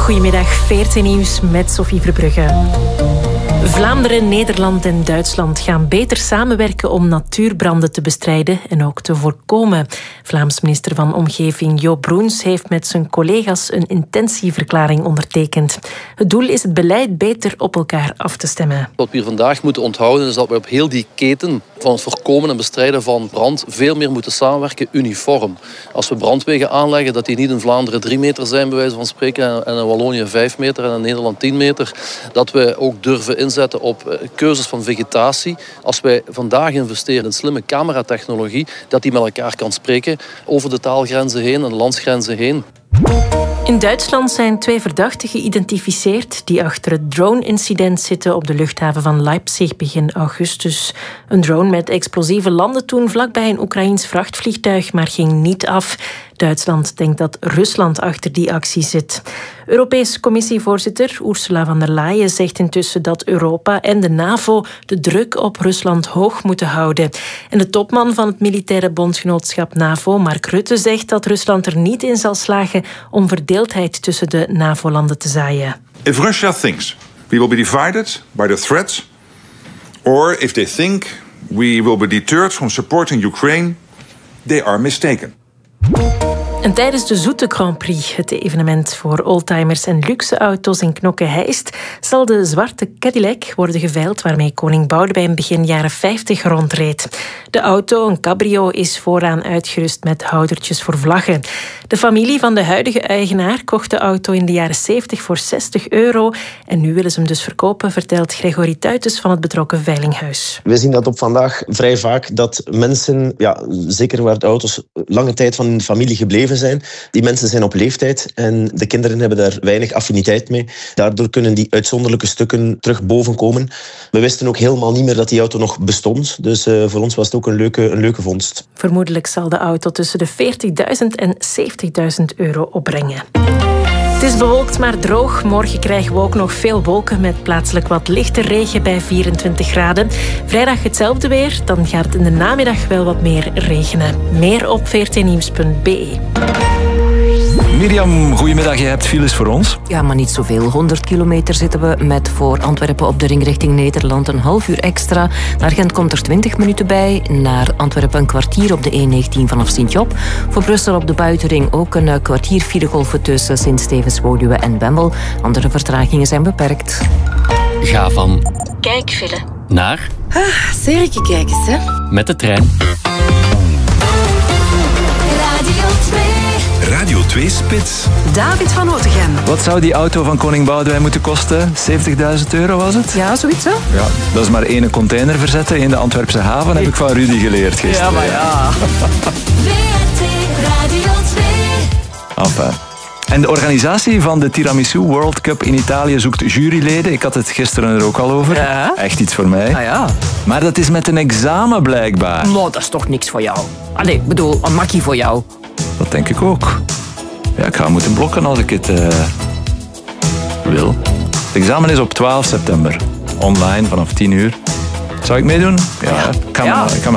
Goedemiddag, VRT Nieuws met Sophie Verbrugge. Vlaanderen, Nederland en Duitsland gaan beter samenwerken om natuurbranden te bestrijden en ook te voorkomen. Vlaams minister van Omgeving Jo Broens heeft met zijn collega's een intentieverklaring ondertekend. Het doel is het beleid beter op elkaar af te stemmen. Wat we hier vandaag moeten onthouden is dat we op heel die keten van het voorkomen en bestrijden van brand veel meer moeten samenwerken uniform. Als we brandwegen aanleggen, dat die niet in Vlaanderen 3 meter zijn, bij wijze van spreken, en in Wallonië 5 meter en in Nederland 10 meter. Dat we ook durven inzetten op keuzes van vegetatie. Als wij vandaag investeren in slimme cameratechnologie, dat die met elkaar kan spreken over de taalgrenzen heen en de landsgrenzen heen. In Duitsland zijn 2 verdachten geïdentificeerd die achter het drone-incident zitten op de luchthaven van Leipzig begin augustus. Een drone met explosieven landde toen vlakbij een Oekraïens vrachtvliegtuig, maar ging niet af. Duitsland denkt dat Rusland achter die actie zit. Europese Commissievoorzitter Ursula von der Leyen zegt intussen dat Europa en de NAVO de druk op Rusland hoog moeten houden. En de topman van het militaire bondgenootschap NAVO, Mark Rutte, zegt dat Rusland er niet in zal slagen om verdeeldheid tussen de NAVO-landen te zaaien. If Russia thinks we will be divided by the threats, or if they think we will be deterred from supporting Ukraine, they are mistaken. En tijdens de Zoete Grand Prix, het evenement voor oldtimers en luxe auto's in Knokke-Heist, zal de zwarte Cadillac worden geveild waarmee koning Boudewijn begin jaren 50 rondreed. De auto, een cabrio, is vooraan uitgerust met houdertjes voor vlaggen. De familie van de huidige eigenaar kocht de auto in de jaren 70 voor €60 en nu willen ze hem dus verkopen, vertelt Gregory Tuitens van het betrokken veilinghuis. We zien dat op vandaag vrij vaak dat mensen, zeker waar de auto's lange tijd van hun familie gebleven zijn, die mensen zijn op leeftijd en de kinderen hebben daar weinig affiniteit mee. Daardoor kunnen die uitzonderlijke stukken terug boven komen. We wisten ook helemaal niet meer dat die auto nog bestond, dus voor ons was het ook een leuke vondst. Vermoedelijk zal de auto tussen de €40.000 en €70.000 opbrengen. Het is bewolkt, maar droog. Morgen krijgen we ook nog veel wolken met plaatselijk wat lichte regen bij 24 graden. Vrijdag hetzelfde weer, dan gaat het in de namiddag wel wat meer regenen. Meer op vrtnieuws.be. Mirjam, goedemiddag. Je hebt files voor ons. Ja, maar niet zoveel. 100 kilometer zitten we met voor Antwerpen op de ring richting Nederland een half uur extra. Naar Gent komt er 20 minuten bij. Naar Antwerpen een kwartier op de E19 vanaf Sint-Job. Voor Brussel op de buitenring ook een kwartier filegolven tussen Sint-Stevens-Woluwe en Bemmel. Andere vertragingen zijn beperkt. Ga van Kijkfile naar Serieke, kijk eens, hè. met de trein. Radio 2 Spits. David van Otegem. Wat zou die auto van koning Boudewijn moeten kosten? €70.000 was het? Ja, zoiets, hè? Ja, dat is maar 1 container verzetten in de Antwerpse haven, heb ik van Rudy geleerd gisteren. Ja, maar ja. Enfin. En de organisatie van de Tiramisu World Cup in Italië zoekt juryleden. Ik had het gisteren er ook al over. Ja? Echt iets voor mij. Ah ja. Maar dat is met een examen blijkbaar. Maar dat is toch niks voor jou? Allee, ik bedoel, een makkie voor jou. Dat denk ik ook. Ja, ik ga moeten blokken als ik het wil. Het examen is op 12 september. Online vanaf 10 uur. Zou ik meedoen? Ja, ik kan me